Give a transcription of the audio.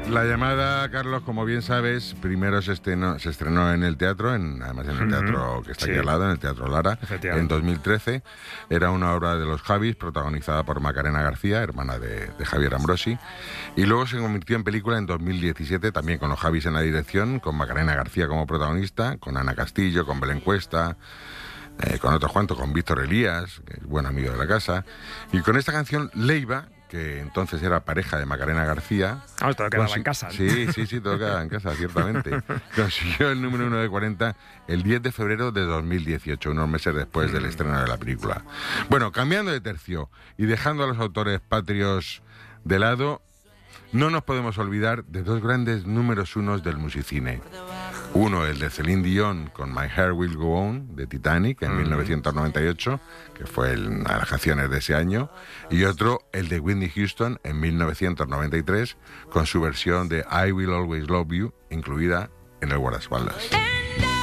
La llamada, Carlos, como bien sabes, primero se estrenó en el teatro, además en el teatro que está aquí al lado, en el Teatro Lara, en 2013. Era una obra de los Javis, protagonizada por Macarena García, hermana de Javier Ambrosi. Y luego se convirtió en película en 2017, también con los Javis en la dirección, con Macarena García como protagonista, con Ana Castillo, con Belén Cuesta, con otros cuantos, con Víctor Elías, que es buen amigo de la casa. Y con esta canción, Leiva, que entonces era pareja de Macarena García. Todo quedaba en casa, ¿no? Sí, todo quedaba en casa, ciertamente. Consiguió el número 1 de 40 el 10 de febrero de 2018, unos meses después del estreno de la película. Bueno, cambiando de tercio y dejando a los autores patrios de lado, no nos podemos olvidar de dos grandes números unos del musicine. Uno, el de Celine Dion con My Heart Will Go On, de Titanic, en 1998, que fue una de las canciones de ese año. Y otro, el de Whitney Houston, en 1993, con su versión de I Will Always Love You, incluida en el guardaespaldas.